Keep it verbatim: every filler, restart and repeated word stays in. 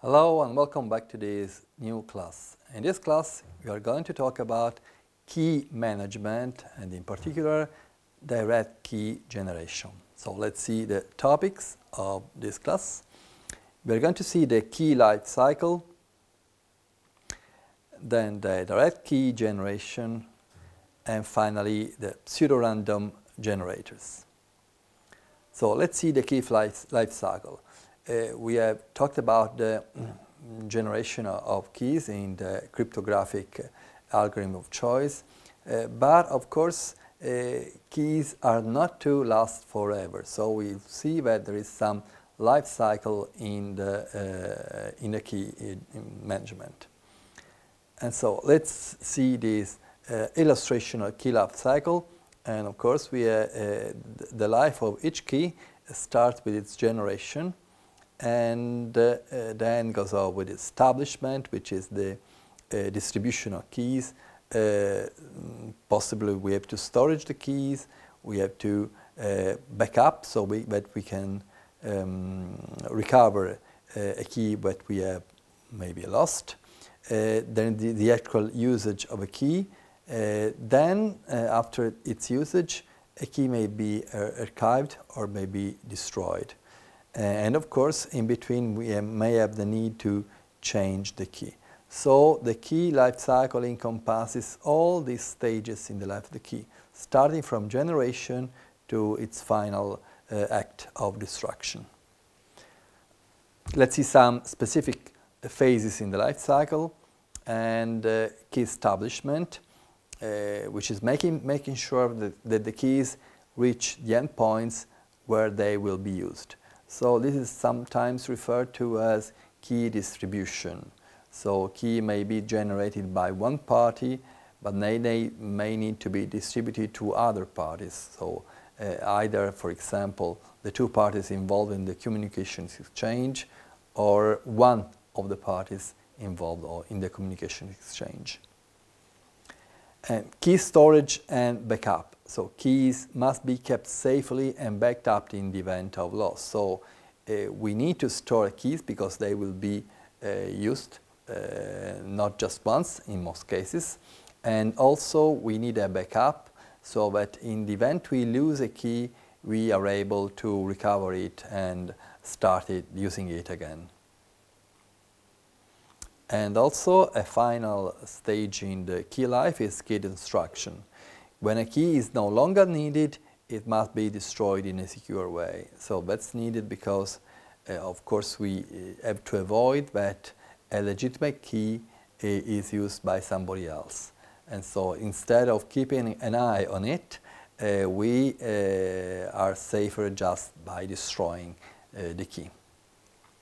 Hello and welcome back to this new class. In this class we are going to talk about key management and in particular direct key generation. So let's see the topics of this class. We are going to see the key life cycle, then the direct key generation, and finally the pseudo-random generators. So let's see the key life, life cycle. Uh, we have talked about the generation of keys in the cryptographic algorithm of choice, uh, but of course uh, keys are not to last forever. So we see that there is some life cycle in the, uh, in the key management. And so let's see this uh, illustration of key life cycle. And of course we, uh, uh, the life of each key starts with its generation, and uh, uh, then goes on with establishment, which is the uh, distribution of keys. Uh, possibly we have to storage the keys, we have to uh, back up so we, that we can um, recover uh, a key that we have maybe lost. Uh, then the, the actual usage of a key. Uh, then uh, after its usage, a key may be uh, archived or may be destroyed. And of course, in between, we may have the need to change the key. So the key life cycle encompasses all these stages in the life of the key, starting from generation to its final uh, act of destruction. Let's see some specific phases in the life cycle. And uh, key establishment, uh, which is making, making sure that, that the keys reach the endpoints where they will be used. So this is sometimes referred to as key distribution. So key may be generated by one party, but they, they may need to be distributed to other parties. So uh, either, for example, the two parties involved in the communications exchange, or one of the parties involved in the communication exchange. And key storage and backup. So keys must be kept safely and backed up in the event of loss. So uh, we need to store keys because they will be uh, used uh, not just once in most cases. And also we need a backup so that in the event we lose a key, we are able to recover it and start it, using it again. And also a final stage in the key life is key destruction. When a key is no longer needed, it must be destroyed in a secure way. So that's needed because, uh, of course, we have to avoid that a legitimate key uh, is used by somebody else. And so instead of keeping an eye on it, uh, we uh, are safer just by destroying uh, the key.